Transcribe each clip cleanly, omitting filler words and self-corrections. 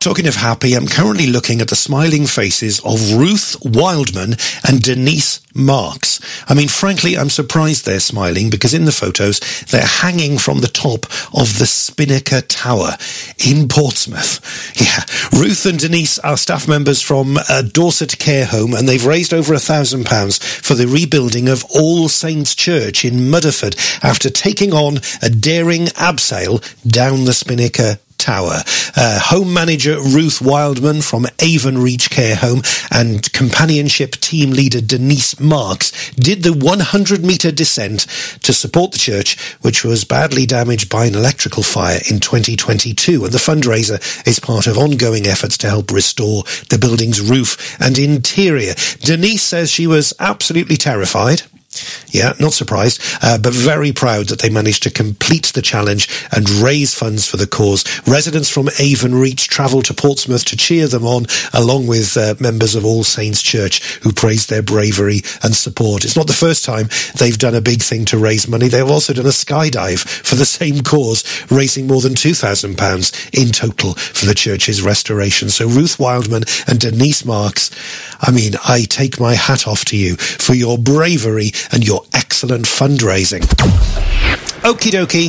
Talking of happy, I'm currently looking at the smiling faces of Ruth Wildman and Denise Marks. I mean, frankly, I'm surprised they're smiling because in the photos, they're hanging from the top of the Spinnaker Tower in Portsmouth. Yeah, Ruth and Denise are staff members from a Dorset care home, and they've raised over £1,000 for the rebuilding of All Saints Church in Mudderford after taking on a daring abseil down the Spinnaker Tower. Home manager Ruth Wildman from Avon Reach Care Home and companionship team leader Denise Marks did the 100-metre descent to support the church, which was badly damaged by an electrical fire in 2022. And the fundraiser is part of ongoing efforts to help restore the building's roof and interior. Denise says she was absolutely terrified. Yeah, not surprised, but very proud that they managed to complete the challenge and raise funds for the cause. Residents from Avon Reach travelled to Portsmouth to cheer them on, along with members of All Saints Church who praised their bravery and support. It's not the first time they've done a big thing to raise money. They've also done a skydive for the same cause, raising more than £2,000 in total for the church's restoration. So Ruth Wildman and Denise Marks, I mean, I take my hat off to you for your bravery and your excellent fundraising. Okie dokie.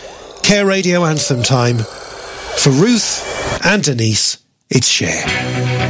Care Radio Anthem time. For Ruth and Denise, it's Cher.